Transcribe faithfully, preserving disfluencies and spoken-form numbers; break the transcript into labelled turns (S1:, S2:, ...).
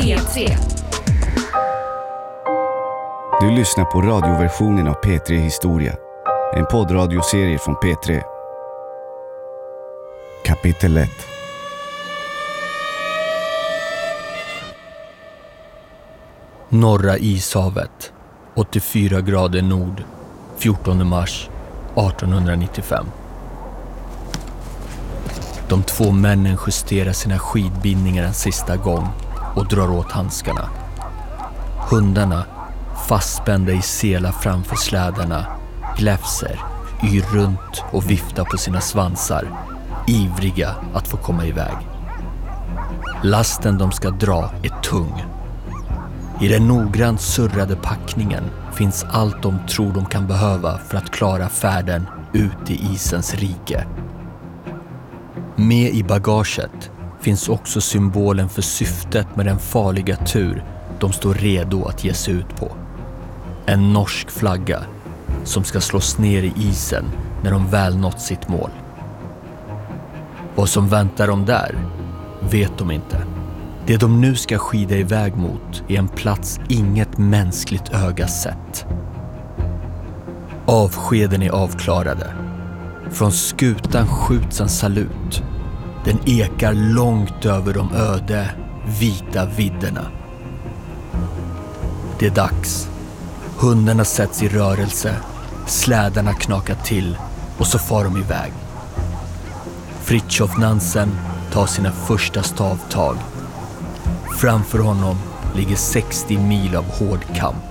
S1: P tre.
S2: Du lyssnar på radioversionen av P tre Historia. En poddradioserie från P tre. Kapitel ett.
S3: Norra ishavet, åttiofyra grader nord, fjortonde mars artonhundranittiofem. De två männen justerar sina skidbindningar en sista gång och drar åt handskarna. Hundarna, fastspända i selar framför slädarna, gläfser, yr runt och viftar på sina svansar, ivriga att få komma iväg. Lasten de ska dra är tung. I den noggrant surrade packningen finns allt de tror de kan behöva för att klara färden ut i isens rike. Med i bagaget finns också symbolen för syftet med den farliga tur de står redo att ge sig ut på. En norsk flagga som ska slås ner i isen när de väl nått sitt mål. Vad som väntar dem där vet de inte. Det de nu ska skida iväg mot är en plats inget mänskligt öga sett. Avskeden är avklarade. Från skutan skjuts en salut. Den ekar långt över de öde, vita vidderna. Det är dags. Hundarna sätts i rörelse, slädarna knakar till och så far de iväg. Fritjof Nansen tar sina första stavtag. Framför honom ligger sextio mil av hård kamp.